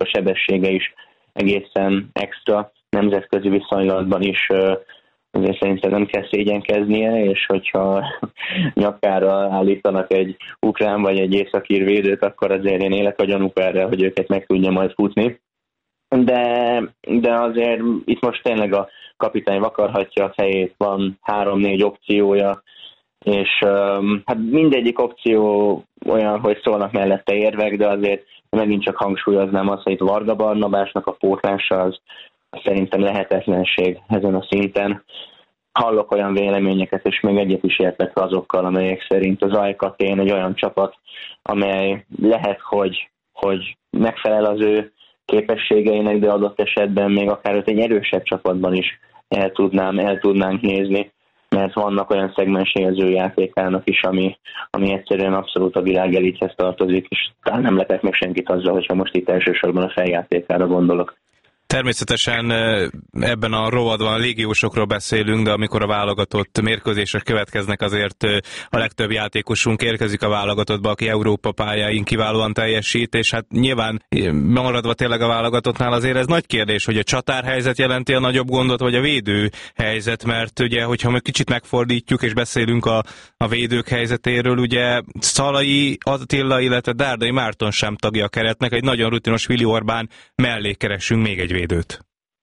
a sebessége is egészen extra, nemzetközi viszonylatban is azért szerintem nem kell szégyenkeznie, és hogyha nyakára állítanak egy ukrán vagy egy északír védőt, akkor azért én élek a gyanúperrel, hogy őket meg tudja majd futni. De azért itt most tényleg a kapitány vakarhatja a fejét, van 3-4 opciója, és hát mindegyik opció olyan, hogy szólnak mellette érvek, de azért megint csak hangsúlyoznám azt, hogy itt Varga Barnabásnak a pótlása az szerintem lehetetlenség ezen a szinten. Hallok olyan véleményeket, és még egyet is értek azokkal, amelyek szerint az AEK Atén egy olyan csapat, amely lehet, hogy megfelel az ő képességeinek, de adott esetben még akár őt egy erősebb csapatban is el tudnánk nézni, mert vannak olyan szegmensei az ő játékának is, ami egyszerűen abszolút a világ elithez tartozik, és talán nem lepek meg senkit azzal, hogyha most itt elsősorban a feljátékára gondolok. Természetesen ebben a rovadban a légiósokról beszélünk, de amikor a válogatott mérkőzések következnek, azért a legtöbb játékosunk érkezik a válogatottba, aki Európa pályáin kiválóan teljesít, és hát nyilván maradva tényleg a válogatottnál azért ez nagy kérdés, hogy a csatárhelyzet jelenti a nagyobb gondot, vagy a védő helyzet, mert ugye, hogyha meg kicsit megfordítjuk, és beszélünk a védők helyzetéről, ugye Szalai Attila, illetve Dárdai Márton sem tagja a keretnek, egy nagyon rutinos Vili Orbán mellé keresünk még egy védőt.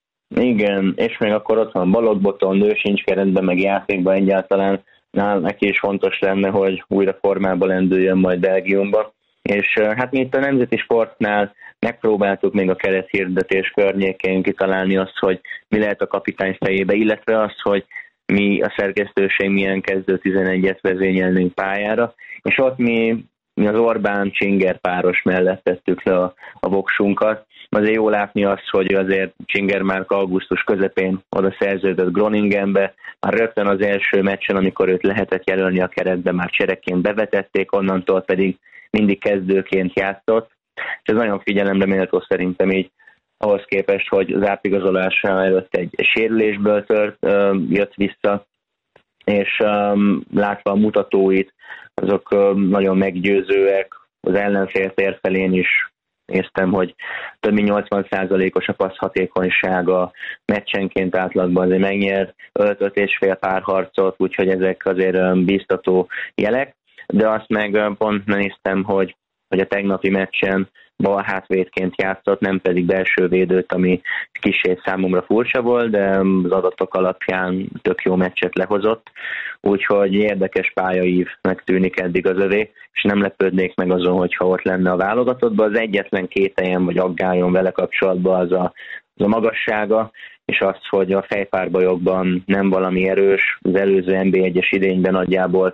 Igen, és még akkor ott van Balogh Botond, ő sincs keretben, meg játékban egyáltalán. Neki is fontos lenne, hogy újra formába lendüljön majd Belgiumba. És hát mi itt a Nemzeti Sportnál megpróbáltuk még a kerethirdetés környékén kitalálni azt, hogy mi lehet a kapitány fejébe, illetve azt, hogy mi a szerkesztőség milyen kezdő 11-et vezényelnénk pályára, és ott mi az Orbán-Csinger páros mellett tettük le a voksunkat. Azért jó látni azt, hogy azért Csinger már augusztus közepén oda szerződött Groningenbe, már rögtön az első meccsen, amikor őt lehetett jelölni a keretbe, már csereként bevetették, onnantól pedig mindig kezdőként játszott, és ez nagyon figyelemre méltó szerintem így, ahhoz képest, hogy az átigazolása előtt egy sérülésből jött vissza, és látva a mutatóit, azok nagyon meggyőzőek, az ellenfél térfelén is néztem, hogy több mint 80%-os a passzhatékonysága, meccsenként átlagban azért megnyert 5-5,5 párharcot, úgyhogy ezek azért bíztató jelek, de azt meg pont néztem, hogy a tegnapi meccsen bal hátvédként játszott, nem pedig belső védőt, ami kicsit számomra furcsa volt, de az adatok alapján tök jó meccset lehozott, úgyhogy érdekes pályaívnek tűnik eddig az övé, és nem lepődnék meg azon, hogyha ott lenne a válogatottban. Az egyetlen kételjem vagy aggályon vele kapcsolatban az a magassága, és az, hogy a fejpárbajokban nem valami erős, az előző NB1-es idényben nagyjából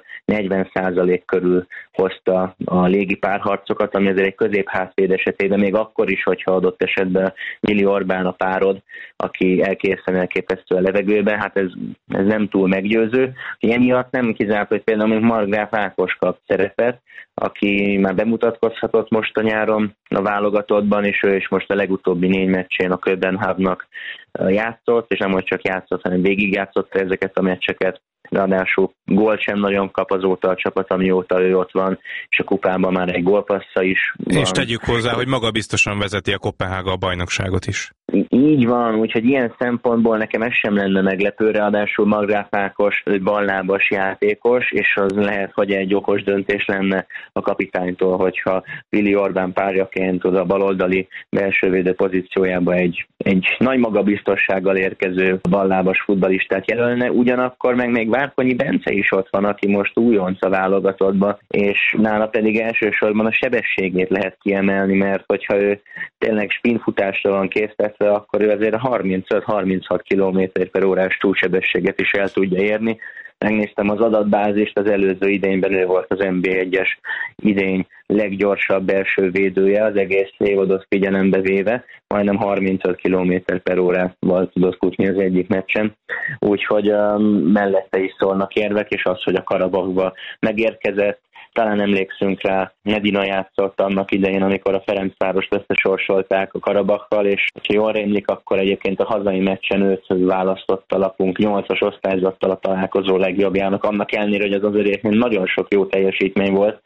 40% körül hozta a légi párharcokat, ami azért egy középhátvéd esetében, még akkor is, hogyha adott esetben Vili Orbán a párod, aki egészen elképesztő a levegőben, hát ez nem túl meggyőző. Emiatt nem kizárt, hogy például Markgraf Ákos kap szerepet, aki már bemutatkozhatott most a nyáron a válogatottban, és ő is most a legutóbbi 4 meccsén a Köbenhavnak játszott, és nem hogy csak játszott, hanem végigjátszott ezeket a meccseket. Ráadásul gólt sem nagyon kap azóta a csapat, amióta ő ott van, és a kupában már egy gólpassza is van. És tegyük hozzá, hogy maga biztosan vezeti a Koppenhága a bajnokságot is. Így van, úgyhogy ilyen szempontból nekem ez sem lenne meglepő, ráadásul Markgraf Ákos ballábas játékos, és az lehet, hogy egy okos döntés lenne a kapitánytól, hogyha Vili Orbán párjaként oda a baloldali belsővédő pozíciójába egy nagy magabiztossággal érkező ballábas futballistát jelölne, ugyanakkor meg még Várkonyi Bence is ott van, aki most újonc a válogatottba, és nála pedig elsősorban a sebességét lehet kiemelni, mert hogyha ő tényleg spinfutásra van késztetve, akkor ő azért a 35-36 km/h túlsebességet is el tudja érni. Megnéztem az adatbázist, az előző idényben ő volt az NB1-es idény leggyorsabb belső védője, az egész évadot figyelembe véve, majdnem 35 km/h tudott futni az egyik meccsen, úgyhogy mellette is szólnak érvek, és az, hogy a Karabachba megérkezett. Talán emlékszünk rá, Medina játszott annak idején, amikor a Ferencvárost összesorsolták a Karabakkal, és ha jól rémlik, akkor egyébként a hazai meccsen őt választotta lapunk 8-as osztályzattal a találkozó legjobbjának, annak ellenére, hogy az azért nagyon sok jó teljesítmény volt,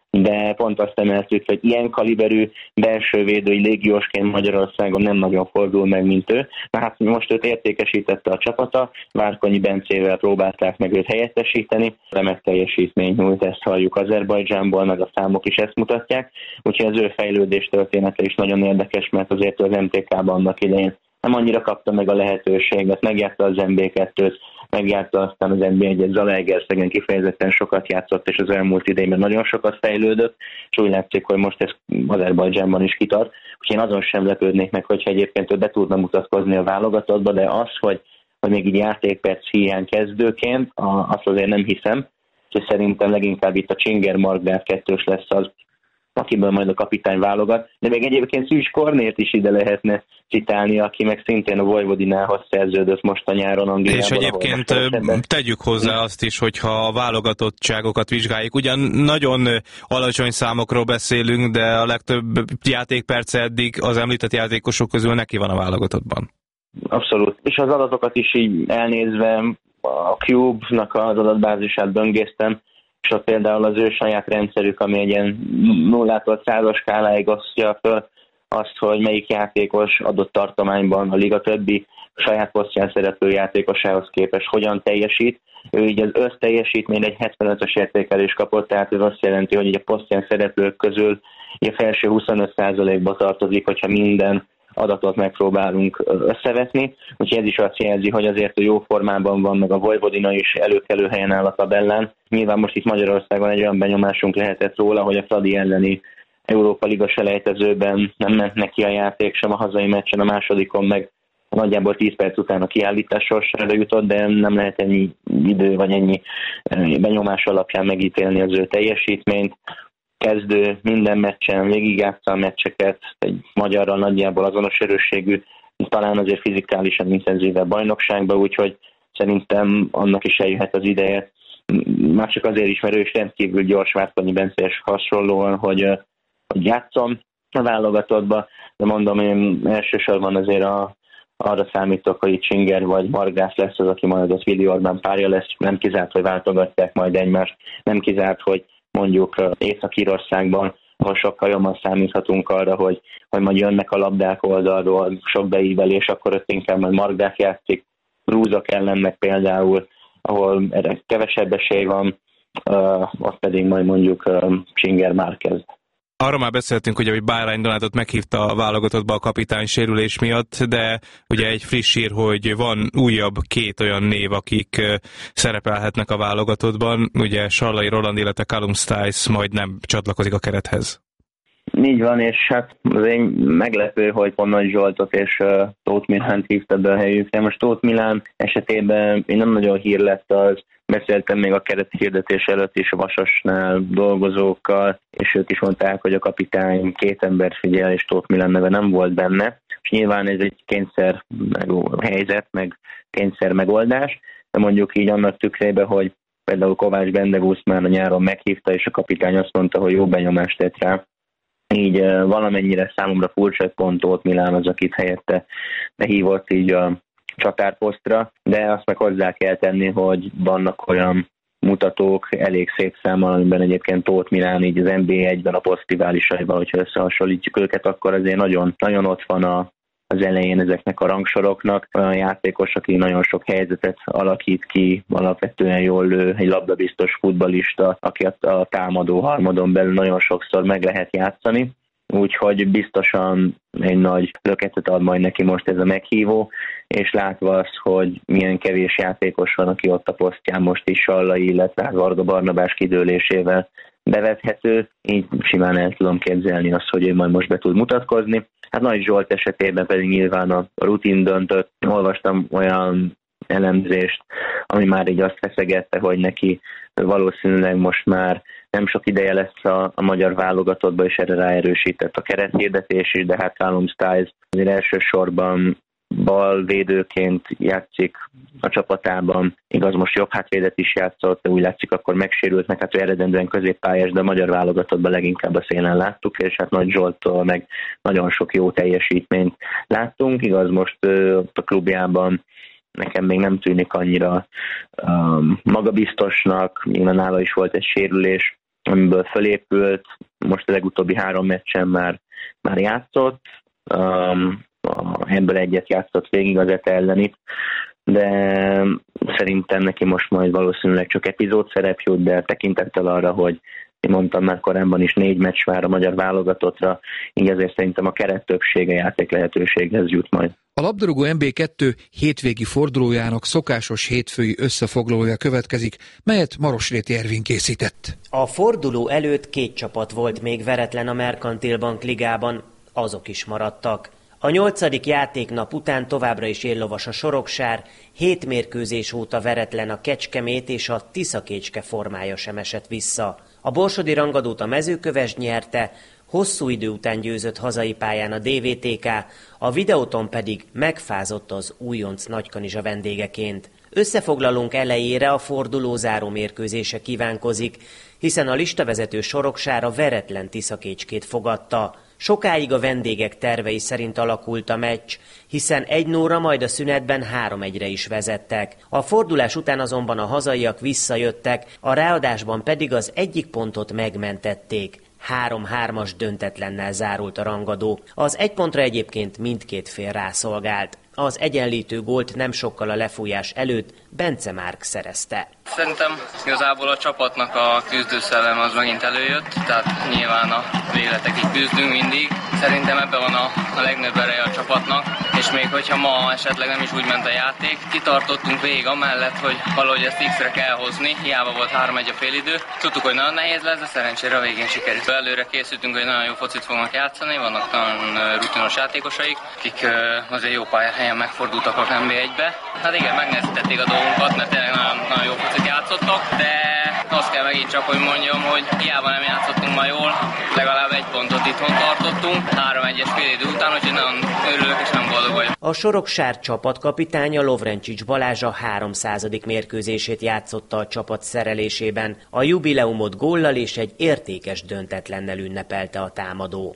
de pont azt emeltük, hogy ilyen kaliberű belső védői légiósként Magyarországon nem nagyon fordul meg, mint ő. Na hát most őt értékesítette a csapata, Várkonyi Bencével próbálták meg őt helyettesíteni, remek teljesítmény nyújt, ezt halljuk Azerbajdzsánból, meg a számok is ezt mutatják, úgyhogy az ő fejlődés története is nagyon érdekes, mert azért az MTK-ban annak idején nem annyira kapta meg a lehetőséget, megjárta az MB2-t, megjárta aztán az NB1-et, Zalaegerszegen kifejezetten sokat játszott, és az elmúlt idejében nagyon sokat fejlődött, és úgy látszik, hogy most ez Azerbajdzsánban is kitart. Úgyhogy én azon sem lepődnék meg, hogyha egyébként ő be tudna mutatkozni a válogatottba, de az, hogy még így játékperc hiány kezdőként, azt azért nem hiszem, és szerintem leginkább itt a Csinger-Markgraf kettős lesz az, akiből majd a kapitány válogat, de még egyébként Szűcs Kornélt is ide lehetne citálni, aki meg szintén a Vojvodinához szerződött most a nyáron Angliában. És egyébként tegyük hozzá azt is, hogyha a válogatottságokat vizsgáljuk, ugyan nagyon alacsony számokról beszélünk, de a legtöbb játékperce eddig az említett játékosok közül neki van a válogatottban. Abszolút. És az adatokat is így elnézve, a Cube-nak az adatbázisát böngésztem, és ott például az ő saját rendszerük, ami egy ilyen 0-tól 100-as skáláig osztja föl azt, hogy melyik játékos adott tartományban a liga többi saját posztján szereplő játékosához képest hogyan teljesít. Ő így az összteljesítmény egy 75-ös értékelést kapott, tehát ez azt jelenti, hogy a posztján szereplők közül a felső 25%-ba tartozik, hogyha minden adatot megpróbálunk összevetni, úgyhogy ez is azt jelzi, hogy azért a jó formában van, meg a Vojvodina is előkelő helyen áll a tabellán. Nyilván most itt Magyarországon egy olyan benyomásunk lehetett róla, hogy a Fradi elleni Európa Liga selejtezőben nem ment neki a játék sem a hazai meccsen, a másodikon meg nagyjából 10 perc után a kiállítás sorsára jutott, de nem lehet ennyi idő vagy ennyi benyomás alapján megítélni az ő teljesítményt. Kezdő minden meccsen, végigjátsza a meccseket, egy magyarral nagyjából azonos erősségű, talán azért fizikálisan intenzívebb bajnokságba, úgyhogy szerintem annak is eljöhet az ideje. Már csak azért is, mert ő is rendkívül gyors, Várkonyi Bencés hasonlóan, hogy játszom a válogatottba, de mondom, én elsősorban azért arra számítok, hogy Csinger vagy Markgraf lesz az, aki majd az Vili Orbán párja lesz, nem kizárt, hogy váltogatják majd egymást, nem kizárt, hogy mondjuk Észak-Írországban, ahol sokkal jobban számíthatunk arra, hogy majd jönnek a labdák oldalról, sok beívelés, akkor ott inkább majd Markgraf játszik, Grúzok ellen meg például, ahol erre kevesebb esély van, azt pedig majd mondjuk Csinger Márquez. Arra már beszéltünk, hogy a Bárány Donátot meghívta a válogatottba a kapitány sérülés miatt, de ugye egy friss hír, hogy van újabb 2 olyan név, akik szerepelhetnek a válogatottban. Ugye Sarlai Roland, illetve Callum Stiles majd nem csatlakozik a kerethez. Így van, és hát azért meglepő, hogy Ponnai Zsoltot és Tóth Milánt hívta be a helyükre. Most Tóth Milán esetében én nem nagyon hír lett az, beszéltem még a kerethirdetés előtt is a Vasasnál dolgozókkal, és ők is mondták, hogy a kapitány 2 ember figyel, és Tóth Milán neve nem volt benne. És nyilván ez egy kényszer helyzet, meg kényszer megoldás, de mondjuk így annak tükrében, hogy például Kovács Bendegúzt már a nyáron meghívta, és a kapitány azt mondta, hogy jó benyomást tett rá. Így valamennyire számomra furcsa, hogy pont Tóth Milán az, akit helyette behívott így a csatárposztra, de azt meg hozzá kell tenni, hogy vannak olyan mutatók elég szép számmal, amiben egyébként Tóth Milán így az NB1-ben a posztriválisaival, hogyha összehasonlítjuk őket, akkor azért nagyon, nagyon ott van az elején ezeknek a rangsoroknak. Olyan játékos, aki nagyon sok helyzetet alakít ki, alapvetően jól lő, egy labdabiztos futballista, aki a támadó harmadon belül nagyon sokszor meg lehet játszani. Úgyhogy biztosan egy nagy löketet ad majd neki most ez a meghívó, és látva azt, hogy milyen kevés játékos van, aki ott a posztján most is Sallai, illetve Varga Barnabás kidőlésével bevethető, így simán el tudom képzelni azt, hogy ő majd most be tud mutatkozni. Hát Nagy Zsolt esetében pedig nyilván a rutin döntött. Olvastam olyan elemzést, ami már így azt feszegette, hogy neki valószínűleg most már nem sok ideje lesz a magyar válogatottba, és erre ráerősített a kerethirdetés is, de hát Callum Stiles azért elsősorban balvédőként játszik a csapatában. Igaz, most jobb hátvédet is játszott, de úgy látszik, akkor megsérült, meg hát ő eredendően középpályás, de a magyar válogatottban leginkább a szélen láttuk, és hát Nagy Zsolttól meg nagyon sok jó teljesítményt láttunk. Igaz, most a klubjában nekem még nem tűnik annyira magabiztosnak, nyilván nála is volt egy sérülés, amiből fölépült, most a legutóbbi 3 meccsen már játszott, ebből egyet játszott végig az ETA ellenit, de szerintem neki most majd valószínűleg csak epizód szerep jut, de tekintettel arra, hogy én mondtam már korábban is 4 meccs vár a magyar válogatottra, így ezért szerintem a keret többsége játék lehetőséghez jut majd. A labdarúgó NB2 hétvégi fordulójának szokásos hétfői összefoglalója következik, melyet Marosréti Ervin készített. A forduló előtt 2 csapat volt még veretlen a Merkantil Bank ligában, azok is maradtak. A 8. játéknap után továbbra is éllovas a Soroksár, 7 mérkőzés óta veretlen a Kecskemét és a Tiszakécske formája sem esett vissza. A borsodi rangadót a Mezőköves nyerte, hosszú idő után győzött hazai pályán a DVTK, a Videóton pedig megfázott az újonc Nagykanizsa vendégeként. Összefoglalónk elejére a forduló záró mérkőzése kívánkozik, hiszen a listavezető Soroksár a veretlen Tiszakécskét fogadta. Sokáig a vendégek tervei szerint alakult a meccs, hiszen 1-0-ra, majd a szünetben 3-1-re is vezettek. A fordulás után azonban a hazaiak visszajöttek, a ráadásban pedig az egyik pontot megmentették. 3-3-as döntetlennel zárult a rangadó. Az 1 pontra egyébként mindkét fél rászolgált. Az egyenlítő gólt nem sokkal a lefújás előtt Bence Márk szerezte. Szerintem igazából a csapatnak a küzdőszellem az megint előjött, tehát nyilván a végletekig küzdünk mindig. Szerintem ebben van a legnagyobb ereje a csapatnak, és még hogyha ma esetleg nem is úgy ment a játék, kitartottunk végig amellett, hogy valahogy ezt X-re kell hozni, hiába volt 3-1 a félidő. Tudtuk, hogy nagyon nehéz lesz, de szerencsére a végén sikerült. Előre készültünk, hogy nagyon jó focit fognak játszani, vannak nagyon rutinos játékosaik, akik azért jó pályán megfordultak a NB1-be. Hát igen, megnehezítették a dolgunkat, mert tényleg nagyon jó focit játszottak, de azt kell megint csak, hogy mondjam, hogy hiába nem játszottunk ma jól, legalább 1 pontot itthon tartottunk, 3-1-es félidő után, úgyhogy nagyon örülök és nem boldog vagyok. A Soroksár csapatkapitánya Lovrencsics Balázs a 300. mérkőzését játszotta a csapat szerelésében. A jubileumot góllal és egy értékes döntetlennel ünnepelte a támadó.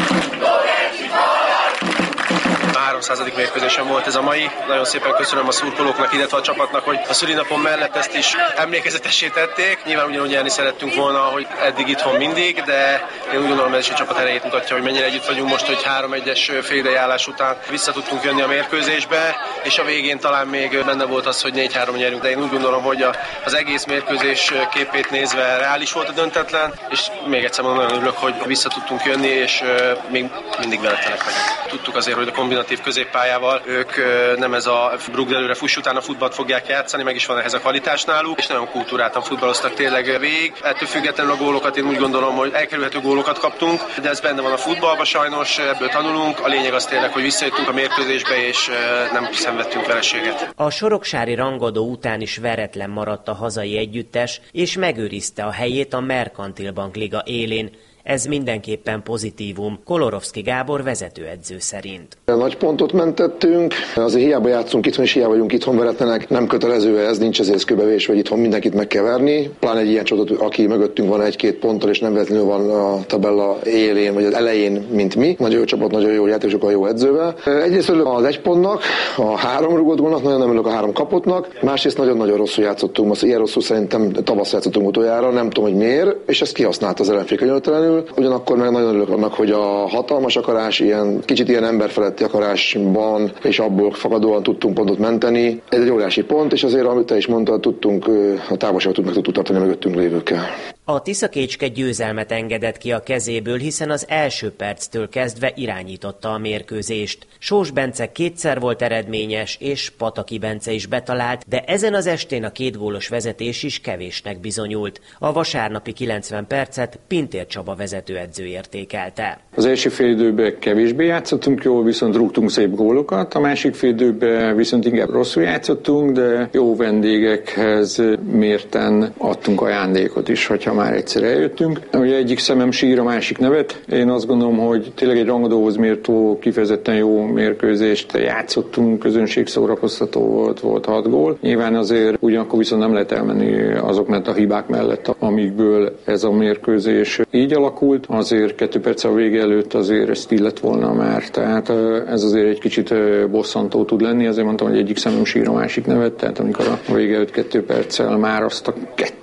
300. mérkőzésem volt ez a mai. Nagyon szépen köszönöm a szurkolóknak, illetve a csapatnak, hogy a szülinapon mellett ezt is emlékezetessé tették. Nyilván ugyanúgy elni szerettünk volna, hogy eddig itthon mindig, de én úgy gondolom, ez is a csapat erejét mutatja, hogy mennyire együtt vagyunk most, hogy 3-1-es féldejárás után vissza tudtunk jönni a mérkőzésbe, és a végén talán még benne volt az, hogy 4-3 nyerünk, de én úgy gondolom, hogy az egész mérkőzés képét nézve reális volt a döntetlen, és még egyszer mondom, nagyon örülök, hogy vissza tudtunk jönni, és még mindig veretlenek vagyunk. Tudtuk azért, hogy a kombinatív középpályával ők nem ez a rugd előre, fuss utána futballt fogják játszani, meg is van ehhez a kvalitás náluk, és nagyon kultúráltan futballoztak tényleg végig. Ettől függetlenül a gólokat én úgy gondolom, hogy elkerülhető gólokat kaptunk, de ez benne van a futballban sajnos, ebből tanulunk. A lényeg az tényleg, hogy visszajöttünk a mérkőzésbe, és nem szenvedtünk vereséget. A soroksári rangadó után is veretlen maradt a hazai együttes, és megőrizte a helyét a Merkantil Bank liga élén. Ez mindenképpen pozitívum, Kolorovszki Gábor vezetőedző szerint. Nagy pontot mentettünk, azért hiába játszunk itthon, és hiába vagyunk itthon veretlenek, nem kötelező ez, nincs ezért kőbevés, hogy itthon mindenkit meg kell verni. Pláne egy ilyen csapat, aki mögöttünk van 1-2 ponttal, és nem véletlenül van a tabella élén, vagy az elején, mint mi. Nagyon jó csapat, nagyon jó játékosok, a jó edzővel. Egyrészt örülök az 1 pontnak, a 3 rugott gólnak, nagyon nem örülök a 3 kapottnak. Másrészt nagyon-nagyon rosszul játszottunk, most ilyen rosszul szerintem tavasz játszottunk utoljára, nem tudom, hogy miért, és ezt kihasználta az ellenfél könyörtelenül. Ugyanakkor meg nagyon örülök annak, hogy a hatalmas akarás, kicsit ilyen emberfeletti akarásban, és abból fakadóan tudtunk pontot menteni. Ez egy óriási pont, és azért, amit te is mondtad, tudtunk a távolságot meg tudtuk tartani a mögöttünk lévőkkel. A Tiszakécske győzelmet engedett ki a kezéből, hiszen az első perctől kezdve irányította a mérkőzést. Sós Bence 2-szer volt eredményes, és Pataki Bence is betalált, de ezen az estén a 2 gólos vezetés is kevésnek bizonyult. A vasárnapi 90 percet Pintér Csaba vezetőedző értékelte. Az első félidőben kevésbé játszottunk jól, viszont rúgtunk szép gólokat, a másik félidőben viszont inkább rosszul játszottunk, de jó vendégekhez mérten adtunk ajándékot is, hogyha már egyszer eljöttünk. Ugye egyik szemem sír, a másik nevet. Én azt gondolom, hogy tényleg egy rangadóhoz mértó, kifejezetten jó mérkőzést játszottunk, közönség szórakoztató volt 6 gól. Nyilván azért ugyanakkor viszont nem lehet elmenni azok mellett a hibák mellett, amikből ez a mérkőzés így alakult. Azért 2 perccel a vége előtt azért ezt illett volna már. Tehát ez azért egy kicsit bosszantó tud lenni. Azért mondtam, hogy egyik szemem sír, a másik nevet. Tehát amikor a vége előtt 2 perccel már azt a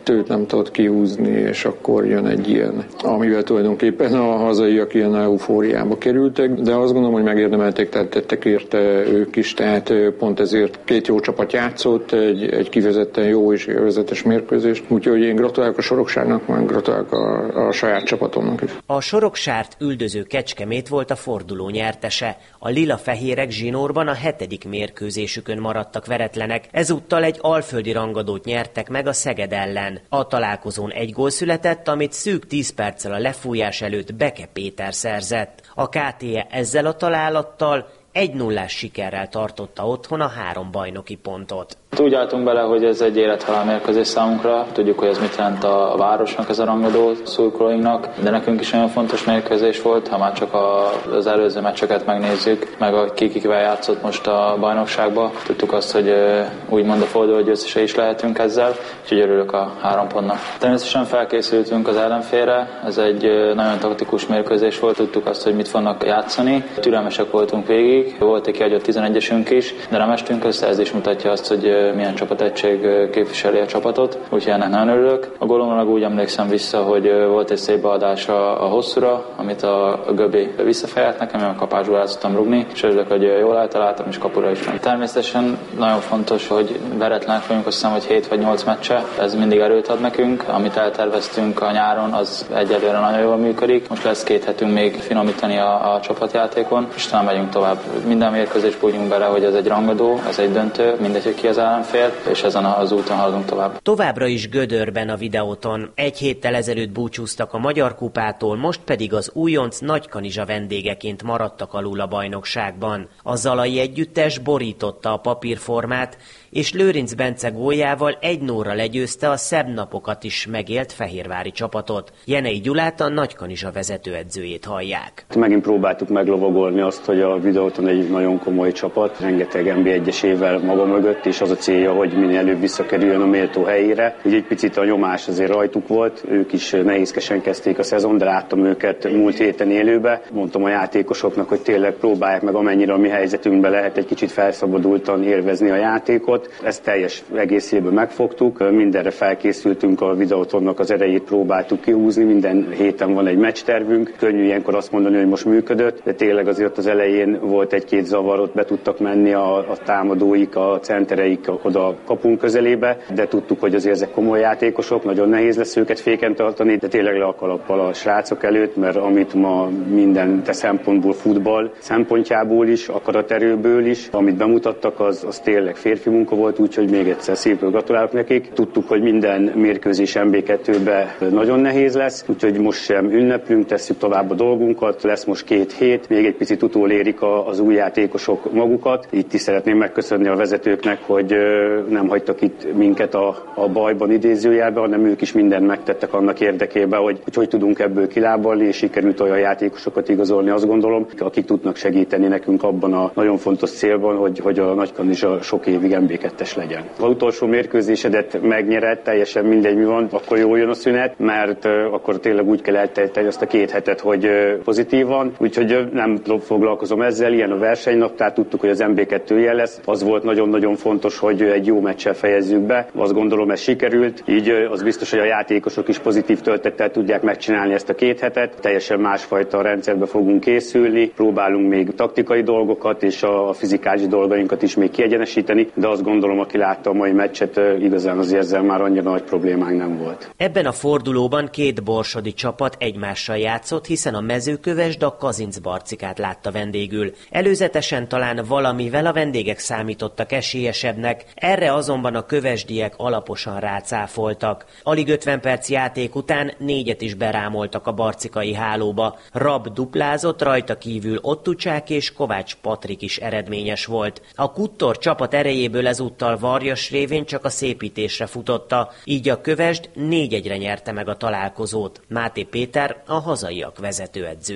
kettőt nem tudott kihúzni, és akkor jön egy ilyen, amivel tulajdonképpen a hazaiak ilyen eufóriába kerültek, de azt gondolom, hogy megérdemelték, tehát tettek érte ők is, tehát pont ezért két jó csapat játszott, egy kifejezetten jó és élvezetes mérkőzés, úgyhogy én gratulálok a Soroksárnak, meg gratulálok a saját csapatomnak is. A Soroksárt üldöző Kecskemét volt a forduló nyertese. A lila-fehérek zsinórban a 7. mérkőzésükön maradtak veretlenek, ezúttal egy alföldi rangadót nyertek meg a Szeged ellen. A találkozón egy gól született, amit szűk 10 perccel a lefújás előtt Beke Péter szerzett. A KTE ezzel a találattal 1-0-ás sikerrel tartotta otthon a 3 bajnoki pontot. Úgy álltunk bele, hogy ez egy élethalál mérkőzés számunkra. Tudjuk, hogy ez mit jelent a városnak, ez a rangadó, szurkolóinknak, de nekünk is nagyon fontos mérkőzés volt, ha már csak az előző meccseket megnézzük, meg kivel játszott most a bajnokságban. Tudtuk azt, hogy úgymond a forduló győztese is lehetünk ezzel, úgyhogy örülök a 3 pontnak. Természetesen felkészültünk az ellenfélre, ez egy nagyon taktikus mérkőzés volt, tudtuk azt, hogy mit fognak játszani. Türelmesek voltunk végig, volt egy kihagyott 11-esünk is, de nem estünk össze, ez is mutatja azt, hogy milyen csapategység képviseli a csapatot, úgyhogy ennek nagyon örülök. A gólomra úgy emlékszem vissza, hogy volt egy szép beadás a hosszúra, amit a Göbi visszafejelt nekem, én a kapásból el tudtam rugni, és örülök, hogy jól eltaláltam, és kapura is ment. Természetesen nagyon fontos, hogy veretlenek vagyunk, azt hiszem, hogy 7 vagy 8 meccse, ez mindig erőt ad nekünk. Amit elterveztünk a nyáron, az egyelőre nagyon jól működik. Most lesz 2 hetünk még finomítani a csapatjátékon, és talán megyünk tovább. Minden mérkőzés bújjunk bele, hogy ez egy rangadó, ez egy döntő, mindegy, hogy ki az ellenfél, és ezen az úton haladunk tovább. Továbbra is Gödörben a videóton. Egy héttel ezelőtt búcsúztak a Magyar Kupától, most pedig az újonc Nagykanizsa vendégeként maradtak alul a bajnokságban. A zalai együttes borította a papírformát, és Lőrinc Bence góljával 1-0-ra legyőzte a szebb napokat is megélt fehérvári csapatot. Jenei Gyulát, a Nagykanizsa vezetőedzőjét hallják. Megint próbáltuk meglovagolni azt, hogy a videóton egy nagyon komoly csapat, rengeteg NB1-esével maga mögött, és az a célja, hogy minél előbb visszakerüljön a méltó helyére. Ugye egy picit a nyomás azért rajtuk volt, ők is nehézkesen kezdték a szezon, de láttam őket múlt héten élőbe. Mondtam a játékosoknak, hogy tényleg próbálják meg amennyire a mi helyzetünkben lehet egy kicsit felszabadultan élvezni a játékot. Ezt teljes egészében megfogtuk, mindenre felkészültünk, a videótonnak az erejét próbáltuk kihúzni, minden héten van egy meccstervünk. Könnyű ilyenkor azt mondani, hogy most működött, de tényleg azért az elején volt egy-két zavar, ott be tudtak menni a támadóik, a centereik oda a kapunk közelébe, de tudtuk, hogy azért ezek komoly játékosok, nagyon nehéz lesz őket féken tartani, de tényleg le a kalappal a srácok előtt, mert amit ma minden szempontból, futball szempontjából is, akaraterőből is, amit bemutattak, az tényleg férfi munka volt, úgyhogy még egyszer szépen gratulálok nekik. Tudtuk, hogy minden mérkőzés MB2-be nagyon nehéz lesz, úgyhogy most sem ünneplünk, tesszük tovább a dolgunkat, lesz most 2 hét, még egy picit utolérik az új játékosok magukat. Itt is szeretném megköszönni a vezetőknek, hogy nem hagytak itt minket a bajban idézőjelben, hanem ők is mindent megtettek annak érdekében, hogy tudunk ebből kilábalni, és sikerült olyan játékosokat igazolni, azt gondolom, akik tudnak segíteni nekünk abban a nagyon fontos célban, hogy a Nagykanizsa sok évig MB2-es legyen. Az utolsó mérkőzésedet megnyered, teljesen mindegy mi van, akkor jól jön a szünet, mert akkor tényleg úgy kell eltelteni azt a 2 hetet, hogy pozitívan, úgyhogy nem foglalkozom ezzel, ilyen a versenynaptár, tudtuk, hogy az MB2 ilyen lesz. Az volt nagyon-nagyon fontos, hogy egy jó meccsel fejezzük be. Azt gondolom, ez sikerült, így az biztos, hogy a játékosok is pozitív töltettel tudják megcsinálni ezt a 2 hetet. Teljesen másfajta rendszerbe fogunk készülni, próbálunk még taktikai dolgokat és a fizikális dolgainkat is még kiegyenesíteni, de azt gondolom, aki látta a mai meccset, igazán az ezzel már annyira nagy problémánk nem volt. Ebben a fordulóban 2 borsodi csapat egymással játszott, hiszen a Mezőkövesd a Kazincbarcikát látta vendégül. Előzetesen talán valamivel a vendégek számítottak esélyesebbnek, erre azonban a kövesdiek alaposan rácáfoltak. Alig 50 perc játék után 4-et is berámoltak a barcikai hálóba. Rab duplázott, rajta kívül Ottucsák és Kovács Patrik is eredményes volt. A Kuttor csapat erejéből ezúttal Varjas révén csak a szépítésre futotta, így a Kövesd 4-1-re nyerte meg a találkozót. Máté Péter a hazaiak vezetőedzője.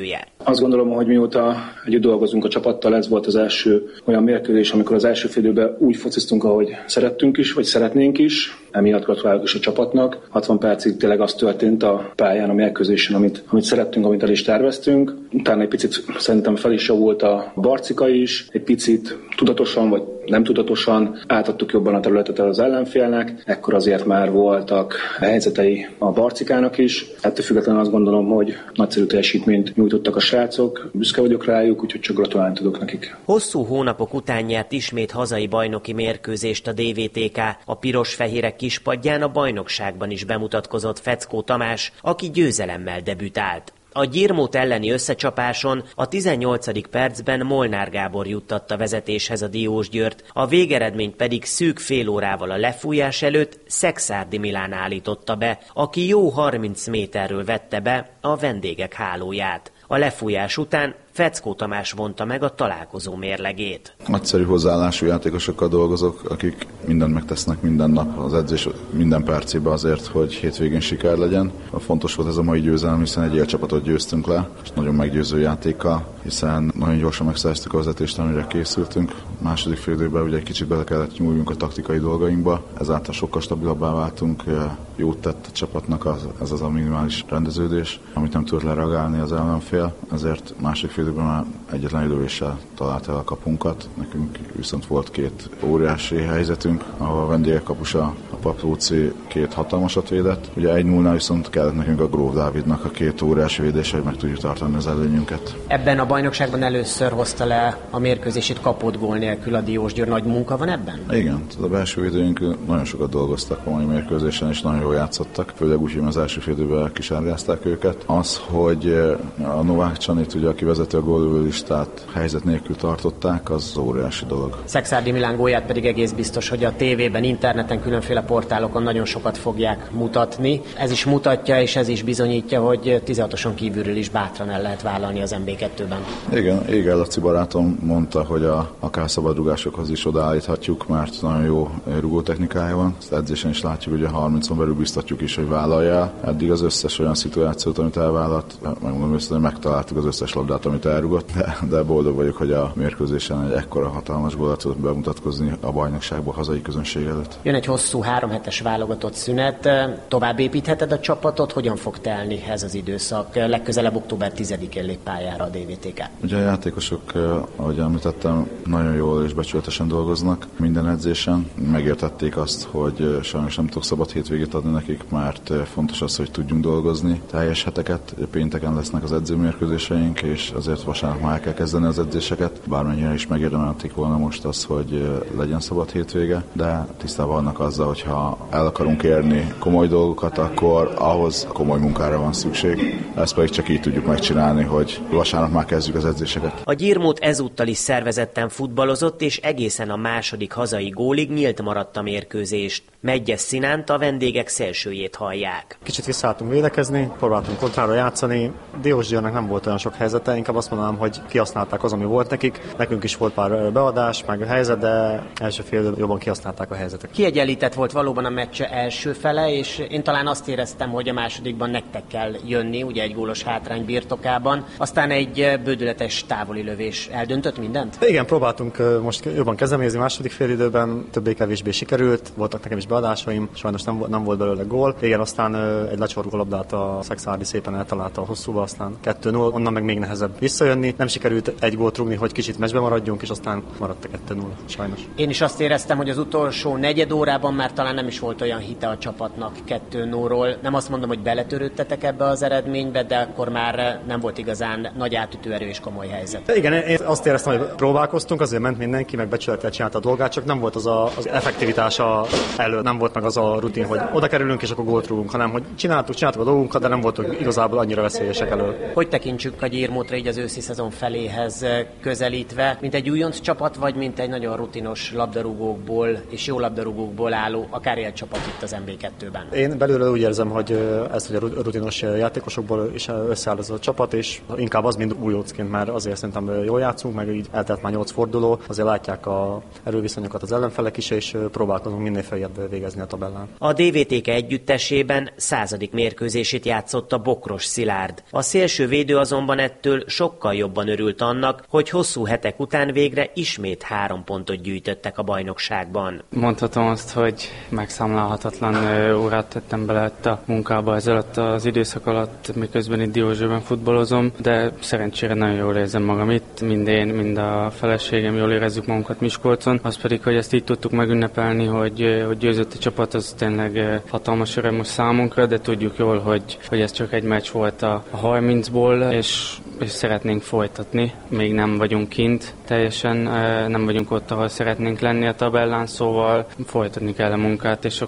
Azt gondolom, hogy mióta együtt dolgozunk a csapattal, ez volt az első olyan mérkőzés, amikor az első fél időben úgy fociztunk, ahogy szerettünk is, vagy szeretnénk is. Emiatt gratulálok is a csapatnak. 60 percig tényleg az történt a pályán, a mérkőzésen, amit szerettünk, amit el is terveztünk. Utána egy picit szerintem fel is javult a Barcika is, egy picit tudatosan vagy nem tudatosan átadtuk jobban a területet az ellenfélnek, ekkor azért már voltak helyzetei a Barcikának is. Ettől függetlenül azt gondolom, hogy nagyszerű teljesítményt nyújtottak a srácok, büszke vagyok rájuk, úgyhogy csak gratulálni tudok nekik. Hosszú hónapok után nyert ismét hazai bajnoki mérkőzést a DVTK. A piros-fehérek kispadján a bajnokságban is bemutatkozott Feckó Tamás, aki győzelemmel debütált. A Gyirmót elleni összecsapáson a 18. percben Molnár Gábor juttatta vezetéshez a Diósgyőrt, a végeredményt pedig szűk fél órával a lefújás előtt Szekszárdi Milán állította be, aki jó 30 méterről vette be a vendégek hálóját. A lefújás után Feckó Tamás vonta meg a találkozó mérlegét. Nagyszerű hozzáállású játékosokkal dolgozok, akik mindent megtesznek minden nap, az edzés minden percében azért, hogy hétvégén siker legyen. Fontos volt ez a mai győzelem, hiszen egy élcsapatot győztünk le, és nagyon meggyőző játékkal, hiszen nagyon gyorsan megszereztük a vezetést, amire készültünk. Második fél időben ugye egy kicsit bele kellett nyúljunk a taktikai dolgainkba, ezáltal sokkal stabilabbá váltunk, jót tett a csapatnak ez az a minimális rendeződés, amit nem tudott lereagálni az ellenfél, ezért második fél időben már egyetlen lővéssel talált el a kapunkat. Nekünk viszont volt két óriási helyzetünk, ahol a vendégek kapusa, a Paplóci két hatalmasat védett. Ugye 1-0-nál viszont kellett nekünk a Gróf Dávidnak a két óriási védése, hogy meg tudjuk tartani az előnyünket. Ebben a bajnokságban először hozta le a mérkőzését kapott gól nélkül a Diósgyőr. Nagy munka van ebben? Igen, a belső védőink nagyon sokat dolgoztak a mai mérkőzésen, és nagyon jól játszottak. Főleg úgy, hogy az első fél időben kisárgázták őket. Az, hogy a Novák Csanit, ugye, aki vezeti a gólövőlistát, helyzet nélkül tartották, az óriási dolog. Szekszárdi Milán gólját pedig egész biztos, hogy a tévében, interneten, különféle portálokon nagyon sokat fogják mutatni. Ez is mutatja, és ez is bizonyítja, hogy 16-oson kívülről is bátran el lehet vállalni az MB2-ben. Igen, Égel Laci barátom mondta, hogy akár szabadrugásokhoz is odaállíthatjuk, mert nagyon jó rugótechnikája van. Ezt edzésen is látjuk, hogy a 30-on belül biztatjuk is, hogy vállalja. Eddig az összes olyan szituációt, amit elvállalt, megmondom őszintén, hogy megtaláltuk az összes labdát, amit elrugott, de boldog vagyok, hogy a mérkőzésen egy ekkora hatalmas gólat tudott bemutatkozni a bajnokságban hazai közönség előtt. Jön egy hosszú 3 hetes válogatott szünet, tovább építheted a csapatot, hogyan fog telni ez az időszak? Legközelebb október 10-én lép pályára a DVTK. Ugye a játékosok, ahogy említettem, nagyon jól és becsületesen dolgoznak minden edzésen. Megértették azt, hogy sajnos nem tudok szabad hétvégét adni nekik, mert fontos az, hogy tudjunk dolgozni teljes heteket. Pénteken lesznek az edzőmérkőzéseink, és azért vasárnap már el kell kezdeni az edzéseket. Bármennyire is megérdemelték volna most az, hogy legyen szabad hétvége, de tisztában vannak azzal, hogy ha el akarunk érni komoly dolgokat, akkor ahhoz komoly munkára van szükség. Ezt pedig csak így tudjuk megcsinálni, hogy vasárnap már kezdjük az edzéseket. A Gyirmót ezúttal is szervezetten futballozott, és egészen a második hazai gólig nyílt maradt a mérkőzést. Medgyes Szinánt, a vendégek szélsőjét hallják. Kicsit visszaálltunk védekezni, próbáltunk kontrára játszani. Diósgyőrnek nem volt olyan sok helyzete, inkább azt mondanám, hogy kihasználták az, ami volt nekik. Nekünk is volt pár beadás, meg a helyzet, de első fél jobban kihasználták a helyzetet. Kiegyenlített volt valóban a meccs első fele, és én talán azt éreztem, hogy a másodikban nektek kell jönni, ugye egy gólos hátrány birtokában. Aztán egy bődületes távoli lövés eldöntött mindent? Igen, próbáltunk most jobban kezdeményezni második fél időben, többé-kevésbé sikerült, voltak nekem is beadásaim, sajnos nem volt belőle gól. Igen, aztán egy lecsorgó labdát a Szekszárdi szépen eltalálta a hosszúba, aztán 2-0, onnan meg még nehezebb visszajönni. Nem sikerült egy gólt rúgni, hogy kicsit meccsbe maradjunk, és aztán maradt a 2-0, sajnos. Én is azt éreztem, hogy az utolsó negyed órában már talán nem is volt olyan hite a csapatnak 2-0-ról. Nem azt mondom, hogy beletörődtetek ebbe az eredménybe, de akkor már nem volt igazán nagy átütő erő és komoly helyzet. Igen, én azt éreztem, hogy próbálkoztunk, azért ment mindenki, meg becsülettel csinálta a dolgát, csak nem volt az effektivitása elő, nem volt meg az a rutin, hogy oda kerülünk és akkor gólt rúgunk, hanem hogy csináltuk a dolgunkat, de nem voltunk igazából annyira veszélyesek elő. Hogy tekintsük a Gyirmótra így az őszi szezon feléhez közelítve, mint egy újonc csapat, vagy mint egy nagyon rutinos labdarúgókból és jó labdarúgókból álló, akár élt csapat itt az MB2-ben? Én belőle úgy érzem, hogy ez hogy a rutinos játékosokból is összeáll ez a csapat, és inkább az, mint újoncként, mert azért szerintem jól játszunk, meg így eltelt már 8 forduló, azért látják a erőviszonyokat az ellenfelek is, és próbálkozunk minél feljebb végezni a tabellán. A DVTK együttesében 100. mérkőzését játszott a Bokros Szilárd. A szélső védő azonban ettől sokkal jobban örült annak, hogy hosszú hetek után végre ismét 3 pontot gyűjtöttek a bajnokságban. Mondhatom azt, hogy megszámlálhatatlan órát tettem bele a munkába ezelőtt az időszak alatt, miközben itt Diózsőben futballozom, de szerencsére nagyon jól érzem magam itt, mind én, mind a feleségem jól érezzük magunkat Miskolcon. Az pedig, hogy ezt így tudtuk megünnepelni, hogy győzött a csapat, az tényleg hatalmas öröm most számunkra, de tudjuk jól, hogy ez csak egy meccs volt a 30-ból, és szeretnénk folytatni. Még nem vagyunk kint teljesen, nem vagyunk ott, ahol szeretnénk lenni a tabellán, szóval folytatni kell a munkát, és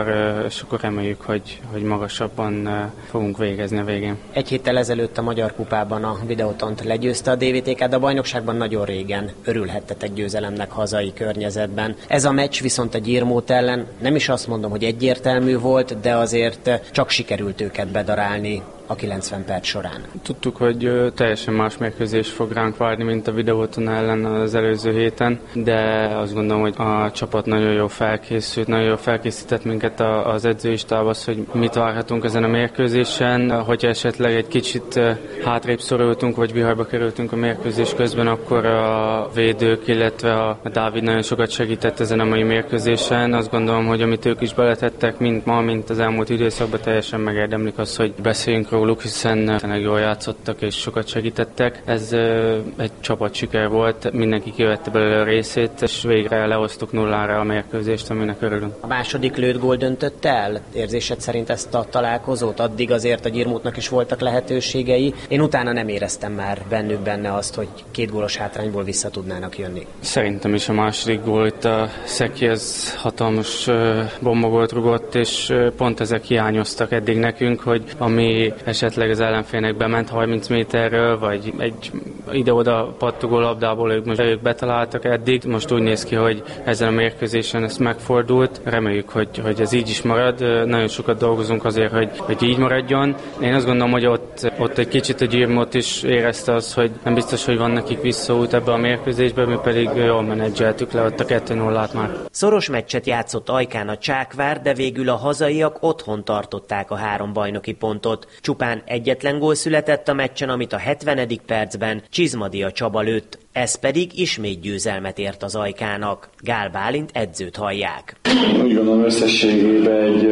akkor reméljük, hogy magasabban fogunk végezni a végén. Egy héttel ezelőtt a Magyar Kupában a Videótont legyőzte a DVTK, de a bajnokságban nagyon régen örülhettetek győzelemnek hazai környezetben. Ez a meccs viszont a Gyirmót ellen nem is azt mondom, hogy egyértelmű volt, de azért csak sikerült őket bedarálni a 90 perc során. Tudtuk, hogy teljesen más mérkőzés fog ránk várni, mint a Videóton ellen az előző héten, de azt gondolom, hogy a csapat nagyon jól felkészült, nagyon jól felkészített minket az edzőistáb az, hogy mit várhatunk ezen a mérkőzésen. Hogyha esetleg egy kicsit hátrébb szorultunk, vagy viharba kerültünk a mérkőzés közben, akkor a védők, illetve a Dávid nagyon sokat segített ezen a mai mérkőzésen. Azt gondolom, hogy amit ők is beletettek, mint ma, mint az elmúlt időszakban, teljesen megérdemlik az, hogy beszéljünk róluk, hiszen tényleg jól játszottak és sokat segítettek. Ez egy csapat siker volt, mindenki kivette belőle a részét, és végre lehoztuk 0-ra a mérkőzést, aminek örülünk. A második lőtt gól döntötte el érzésed szerint ezt a találkozót? Addig azért a Gyirmótnak is voltak lehetőségei. Én utána nem éreztem már benne azt, hogy 2 gólos hátrányból vissza tudnának jönni. Szerintem is a második gól, itt a Szeki, ez hatalmas bombagolt rugott, és pont ezek hiányoztak eddig nekünk, hogy ami esetleg az ellenfélnek bement 30 méterről, vagy egy ide-oda pattogó labdából ők betaláltak eddig. Most úgy néz ki, hogy ezen a mérkőzésen ez megfordult. Reméljük, hogy ez így is marad. Nagyon sokat dolgozunk azért, hogy így maradjon. Én azt gondolom, hogy ott egy kicsit a Gyirmót is érezte az, hogy nem biztos, hogy van nekik visszaút ebbe a mérkőzésbe, mi pedig jól menedzseltük le ott a 2-0-át már. Szoros meccset játszott Ajkán a Csákvár, de végül a hazaiak otthon tartották a 3 bajnoki pontot. Csupán egyetlen gól született a meccsen, amit a 70. percben Csizmadia Csaba lőtt. Ez pedig ismét győzelmet ért az Ajkának. Gál Bálint edzőt hallják. Úgy gondolom, összességében egy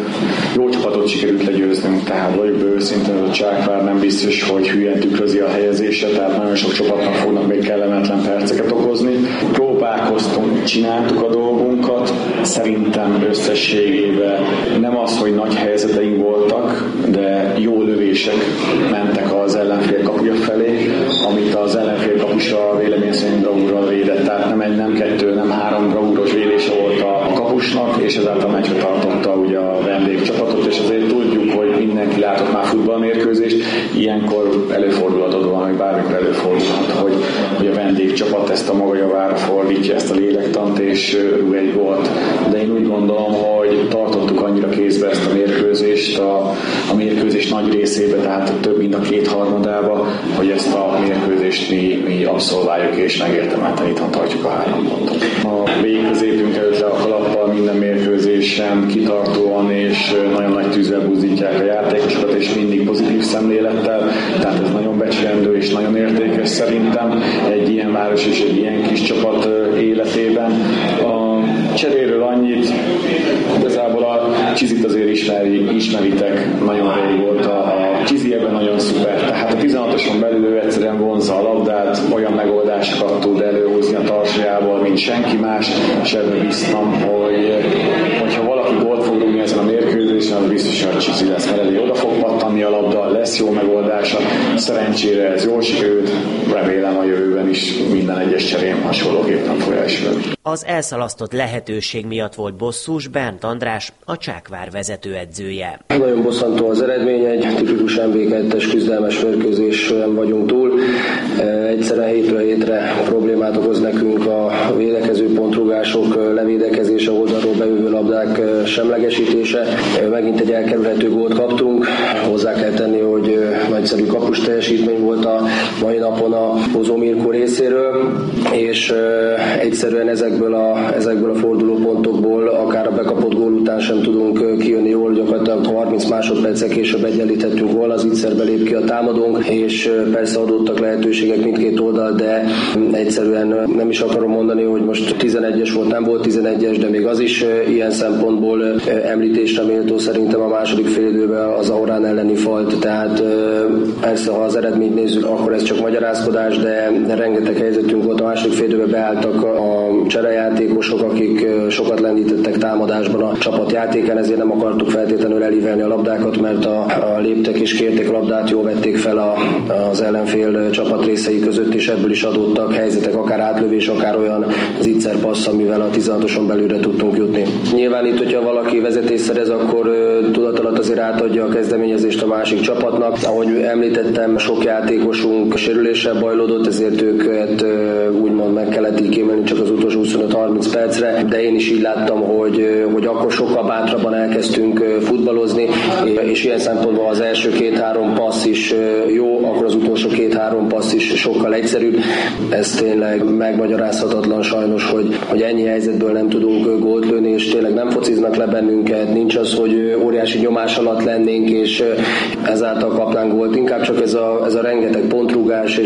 jó csapatot sikerült legyőznünk, tehát vagyok őszintén, hogy a Csákvár nem biztos, hogy hülyen tükrözi a helyezése, tehát nagyon sok csapatnak fognak még kellemetlen perceket okozni. Próbálkoztunk, csináltuk a dolgunkat, szerintem összességében nem az, hogy nagy helyzeteink voltak, de jó lövések mentek az ellenfél kapuja felé, amit az ellenfél kapusa vélemény szerint bravúrral védett, tehát nem 2, nem 3 bravúros védése volt a kapusnak, és ezáltal meccsbe tartotta ugye a vendégcsapatot, és azért tudjuk, hogy mindenki látott már futballmérkőzést, ilyenkor előfordulhatott volna, hogy bármikor előfordulhat, hogy a vendégcsapat ezt a maga javára fordítja ezt a lélektant, és rúg egy gólt. De én úgy gondolom, hogy tartottuk annyira kézbe ezt a mérkőzést, a mérkőzés nagy részébe, tehát több mint a 2/3-ába, hogy ezt a mérkőzést mi abszolváljuk, és megérdemelten itthon tartjuk a 3 pontot. A végközépünk előtt le a kalappal minden mérkőzésen kitartóan és nagyon nagy tűzzel buzdítják a játékosokat, és mindig pozitív szemlélettel, tehát ez nagyon becsülendő és nagyon értékes szerintem egy ilyen város és egy ilyen kis csapat életében. A cseréről annyit, igazából a Csizit azért ismeritek nagyon régóta, a Csizi ebben nagyon szuper, tehát a 16-oson belül ő egyszerűen vonzza a labdát, olyan megoldásokat tud előhozni a tarsajából, mint senki más, és ebben biztam, hogyha valaki gólt fog rúgni ezen a mérkőzésen, az biztos, hogy a Csizi lesz, mert elég oda fog pattanni a labda, lesz jó megoldása, szerencsére ez jól sikerült, remélem a jövőben is minden egyes cserém hasonlóképpen folyásol. Az elszalasztott lehetőség miatt volt bosszús Bernt András, a Csákvár vezetőedzője. Nagyon bosszantó az eredmény, egy tipikus MB2-es küzdelmes mérkőzésen vagyunk túl. Egyszerűen hétről hétre problémát okoz nekünk a védekező pontrugások, levédekezése, oldalról bejövő labdák semlegesítése. Megint egy elkerülhető gólt kaptunk. Hozzá kell tenni, hogy nagyszerű kapus teljesítmény volt a mai napon a Hozó Mirko részéről, és egyszerűen ezekből a fordulópontokból akár a bekapott gól után sem tudunk kijönni jól, gyakorlatilag 30 másodperccel később egyenlítettünk volna, az ígyszerbe lép ki a támadónk, és persze adottak lehetőségek mindkét oldal, de egyszerűen nem is akarom mondani, hogy most 11-es volt, nem volt 11-es, de még az is ilyen szempontból említésre méltó szerintem a második félidőben az Aurán elleni falt, tehát persze, ha az eredményt nézzük, akkor ez csak magyarázkodás, de rengeteg helyzetünk volt a második félidőben, beálltak a cserejátékosok, akik sokat lendítettek támadásban a csapatjátékán, ezért nem akartuk feltétlenül elívelni a labdákat, mert a léptek és kérték labdát, jól vették fel az ellenfél csapatrészei között, és ebből is adottak helyzetek, akár átlövés, akár olyan zicser passz, amivel a 16-oson belülre tudtunk jutni. Nyilván itt, hogyha valaki vezetést szerez, akkor tudat alatt azért átadja a kezdeményezést a másik csapatnak. Ahogy említettem, sok játékosunk sérüléssel bajlódott, ezért őket úgymond meg kellett így kiemelni csak az utolsó 25-30 percre, de én is így láttam, hogy akkor sokkal bátrabban elkezdtünk futballozni, és ilyen szempontból az első 2-3 passz is jó, akkor az utolsó 2-3 passz is sokkal egyszerűbb. Ez tényleg megmagyarázhatatlan sajnos, hogy ennyi helyzetből nem tudunk gólt lőni, és tényleg nem fociznak le bennünket, nincs az, hogy óriási nyomás alatt lennénk, és ezáltal kapnánk gólt. Inkább csak ez a rengeteg pontrúgás,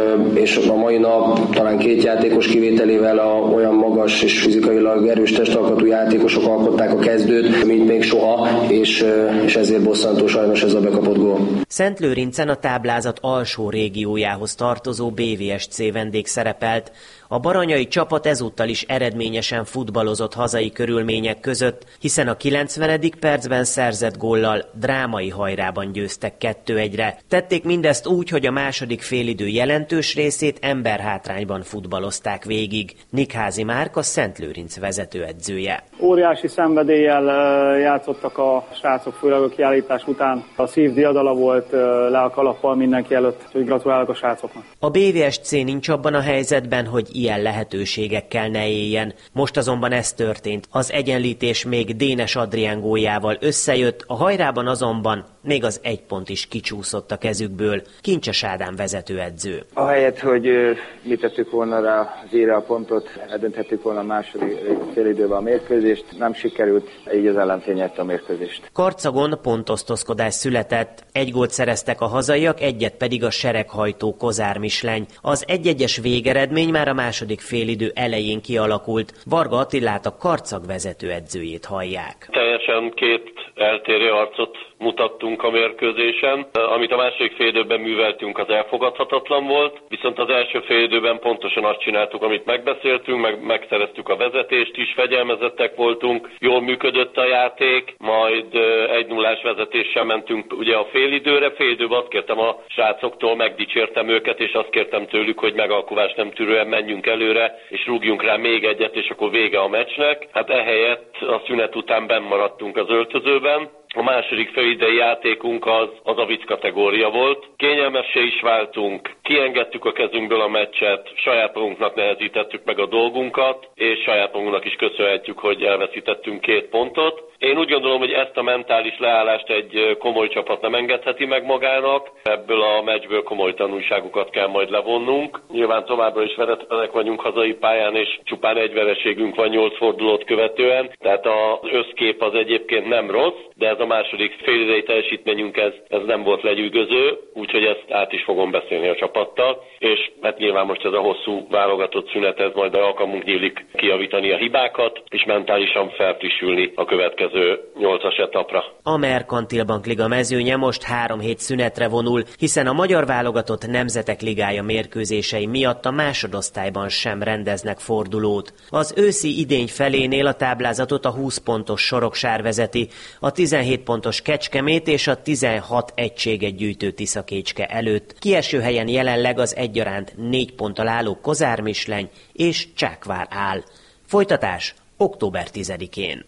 és a mai nap talán 2 játékos kivételével olyan magas és fizikailag erős testalkatú játékosok alkották a kezdőt, mint még soha, és ezért bosszantó sajnos ez a bekapott gól. Szentlőrincen a táblázat alsó régiójához tartozó BVSC vendég szerepelt. A baranyai csapat ezúttal is eredményesen futballozott hazai körülmények között, hiszen a 90. percben szerzett góllal drámai hajrában győztek 2-1-re. Tették mindezt úgy, hogy a második félidő jelentős részét emberhátrányban futballozták végig. Nikházi Márk a Szentlőrinc vezetőedzője. Óriási szenvedéllyel játszottak a srácok, főleg a kiállítás után. A szív diadala volt le a kalappal mindenki előtt, hogy gratulálok a srácoknak. A BVSC nincs abban a helyzetben, hogy ilyen lehetőségekkel ne éljen. Most azonban ez történt. Az egyenlítés még Dénes Adrián góljával összejött, a hajrában azonban még az 1 pont is kicsúszott a kezükből. Kincses Ádám vezetőedző. Ahelyett, hogy mit tettük volna rá az ére a pontot, eldönthettük volna a második félidőben a mérkőzést, nem sikerült, így az ellenfél nyerte a mérkőzést. Karcagon pontosztozkodás született. 1 gólt szereztek a hazaiak, 1 pedig a sereghajtó Kozár Misleny. Az 1-1-es végeredmény már a második félidő elején kialakult. Varga Attilát, a Karcag vezetőedzőjét hallják. Teljesen 2 eltérő arcot mutattunk a mérkőzésen. Amit a második félidőben műveltünk, az elfogadhatatlan volt, viszont az első félidőben pontosan azt csináltuk, amit megbeszéltünk, megszereztük a vezetést is, fegyelmezettek voltunk, jól működött a játék, majd 1-0-ás vezetéssel mentünk ugye a félidőben azt kértem a srácoktól, megdicsértem őket, és azt kértem tőlük, hogy megalkuvás nem tűrően menjünk előre, és rúgjunk rá még egyet, és akkor vége a meccsnek. Hát ehelyett a szünet után benn maradtunk az öltözőben. A második félidei játékunk az a vicc kategória volt. Kényelmessé is váltunk, kiengedtük a kezünkből a meccset, saját magunknak nehezítettük meg a dolgunkat, és saját magunknak is köszönhetjük, hogy elveszítettünk 2 pontot. Én úgy gondolom, hogy ezt a mentális leállást egy komoly csapat nem engedheti meg magának. Ebből a meccsből komoly tanulságokat kell majd levonnunk. Nyilván továbbra is veretlenek vagyunk hazai pályán, és csupán 1 vereségünk van 8 fordulót követően. Tehát az összkép az egyébként nem rossz, de ez a második félidei teljesítményünk ez nem volt lenyűgöző, úgyhogy ezt át is fogom beszélni a csapattal, és hát nyilván most ez a hosszú válogatott szünet, ez majd alkalmunk nyílik kijavítani a hibákat, és mentálisan felfrissülni a következő 8-as etapra. A Merkantil Bank Liga mezőnye most 3 hét szünetre vonul, hiszen a magyar válogatott Nemzetek Ligája mérkőzései miatt a másodosztályban sem rendeznek fordulót. Az őszi idény felénél a táblázatot a 20 pontos Soroksár vezeti, a 17 pontos Kecskemét és a 16 egységet gyűjtő Tiszakécske előtt. Kieső helyen jelenleg az egyaránt 4 ponttal álló Kozár Misleny és Csákvár áll. Folytatás október 10-én.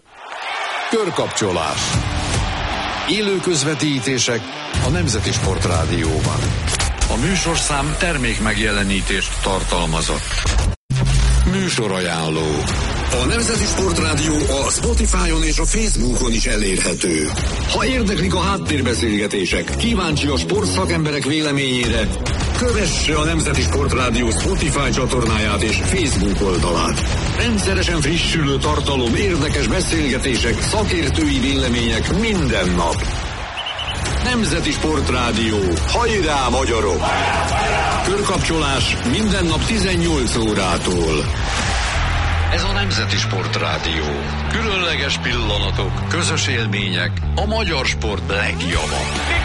Körkapcsolás. Élő közvetítések a Nemzeti Sportrádióban. A műsorszám termék megjelenítést tartalmazott. Műsorajánló. A Nemzeti Sportrádió a Spotify-on és a Facebookon is elérhető. Ha érdeklik a háttérbeszélgetések, kíváncsi a sportszakemberek véleményére, kövesse a Nemzeti Sportrádió Spotify csatornáját és Facebook oldalát. Rendszeresen frissülő tartalom, érdekes beszélgetések, szakértői vélemények minden nap. Nemzeti Sportrádió. Hajrá, magyarok! Körkapcsolás minden nap 18 órától. Ez a Nemzeti Sportrádió. Különleges pillanatok, közös élmények, a magyar sport legjava.